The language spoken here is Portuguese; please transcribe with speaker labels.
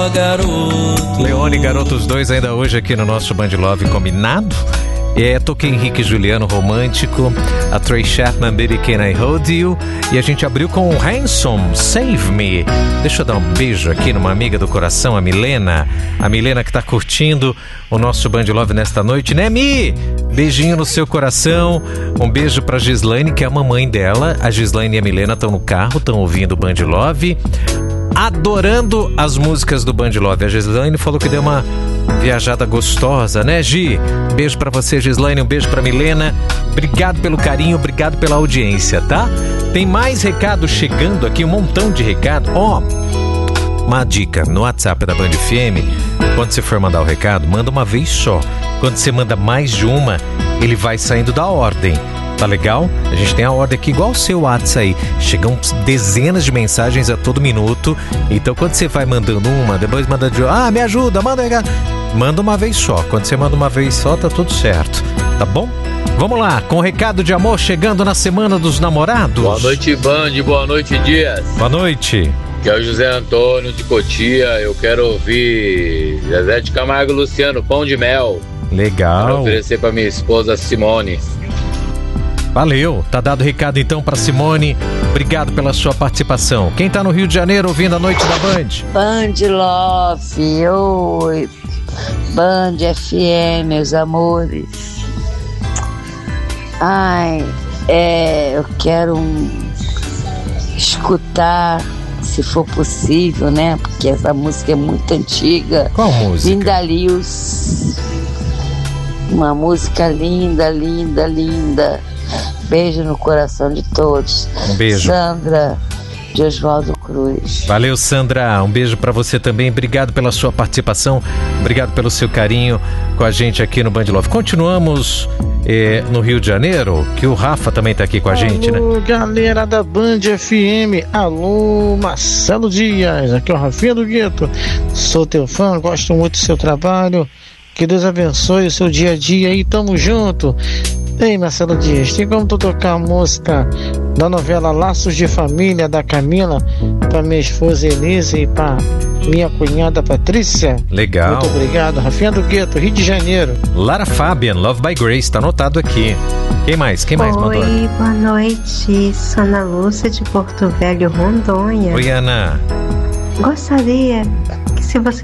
Speaker 1: garoto.
Speaker 2: Leone e Garoto, os dois ainda hoje aqui no nosso Band Love combinado. Toquei Henrique e Juliano, Romântico, a Trey Chapman, Baby Can I Hold You, e a gente abriu com o Hanson, Save Me. Deixa eu dar um beijo aqui numa amiga do coração, a Milena que tá curtindo o nosso Band Love nesta noite, né, Mi? Beijinho no seu coração, um beijo pra Gislaine, que é a mamãe dela. A Gislaine e a Milena estão no carro, estão ouvindo o Band Love, adorando as músicas do Band Love. A Gislaine falou que deu uma viajada gostosa, né, Gi? Beijo pra você, Gislaine, um beijo pra Milena. Obrigado pelo carinho, obrigado pela audiência, tá? Tem mais recado chegando aqui, um montão de recado. Uma dica, no WhatsApp da Band FM, quando você for mandar o recado, manda uma vez só. Quando você manda mais de uma, ele vai saindo da ordem. Tá legal? A gente tem a ordem aqui igual o seu WhatsApp aí. Chegam dezenas de mensagens a todo minuto. Então quando você vai mandando uma, depois manda de... me ajuda, manda recado. Manda uma vez só. Quando você manda uma vez só, tá tudo certo. Tá bom? Vamos lá, com o recado de amor chegando na Semana dos Namorados.
Speaker 3: Boa noite, Band. Boa noite, Dias.
Speaker 2: Boa noite.
Speaker 3: Que é o José Antônio de Cotia. Eu quero ouvir Zezé de Camargo e Luciano, Pão de Mel.
Speaker 2: Legal.
Speaker 3: Quero oferecer pra minha esposa Simone.
Speaker 2: Valeu, tá dado o recado então pra Simone. Obrigado pela sua participação. Quem tá no Rio de Janeiro ouvindo a noite da Band?
Speaker 4: Band Love, oi. Band FM, meus amores. Eu quero escutar, se for possível, né? Porque essa música é muito antiga.
Speaker 2: Qual música?
Speaker 4: Linda Lewis. Uma música linda, linda, linda. Beijo no coração de todos.
Speaker 2: Um beijo.
Speaker 4: Sandra de Oswaldo Cruz.
Speaker 2: Valeu, Sandra. Um beijo pra você também. Obrigado pela sua participação. Obrigado pelo seu carinho com a gente aqui no Band Love. Continuamos no Rio de Janeiro, que o Rafa também tá aqui com a gente, né?
Speaker 5: Alô, galera da Band FM. Alô, Marcelo Dias. Aqui é o Rafinha do Gueto. Sou teu fã, gosto muito do seu trabalho. Que Deus abençoe o seu dia a dia aí. Tamo junto. Ei, Marcelo Dias, tem como tu tocar a música da novela Laços de Família, da Camila, pra minha esposa Elise e pra minha cunhada Patrícia?
Speaker 2: Legal.
Speaker 5: Muito obrigado. Rafinha do Gueto, Rio de Janeiro.
Speaker 2: Lara Fabian, Love by Grace, tá anotado aqui. Quem mais mandou?
Speaker 6: Oi, boa noite. Sou Ana Lúcia de Porto Velho, Rondônia.
Speaker 2: Oi, Ana.
Speaker 6: Gostaria que, se você